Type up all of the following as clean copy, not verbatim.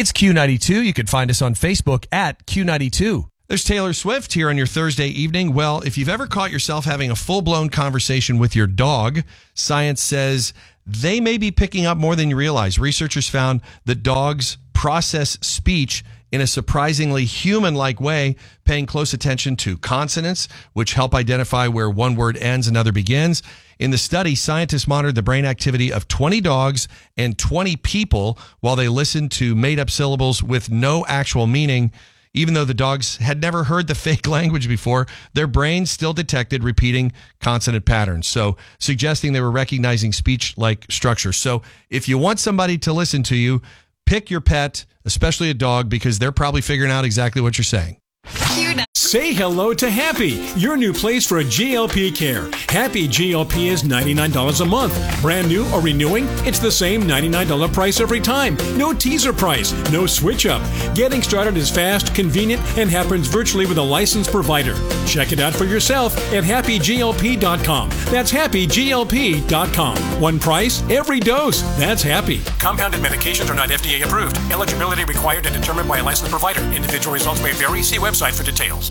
It's Q92. You can find us on Facebook at Q92. There's Taylor Swift here on your Thursday evening. Well, if you've ever caught yourself having a full-blown conversation with your dog, science says they may be picking up more than you realize. Researchers found that dogs process speech in a surprisingly human-like way, paying close attention to consonants, which help identify where one word ends, another begins. In the study, scientists monitored the brain activity of 20 dogs and 20 people while they listened to made-up syllables with no actual meaning. Even though the dogs had never heard the fake language before, their brains still detected repeating consonant patterns, so suggesting they were recognizing speech-like structure. So if you want somebody to listen to you, pick your pet, especially a dog, because they're probably figuring out exactly what you're saying. Say hello to Happy, your new place for a GLP care. Happy GLP is $99 a month. Brand new or renewing? It's the same $99 price every time. No teaser price, no switch up. Getting started is fast, convenient, and happens virtually with a licensed provider. Check it out for yourself at happyglp.com. That's happyglp.com. One price, every dose. That's Happy. Compounded medications are not FDA approved. Eligibility required and determined by a licensed provider. Individual results may vary. See website for details.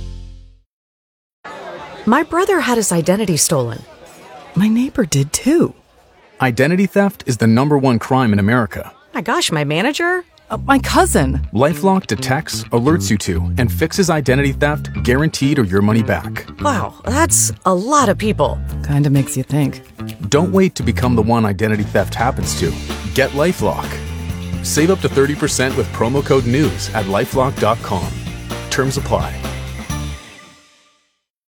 My brother had his identity stolen. My neighbor did too. Identity theft is the #1 crime in America. My gosh, my manager? My cousin. LifeLock detects, alerts you to, and fixes identity theft guaranteed or your money back. Wow, that's a lot of people. Kinda makes you think. Don't wait to become the one identity theft happens to. Get LifeLock. Save up to 30% with promo code NEWS at LifeLock.com. Terms apply.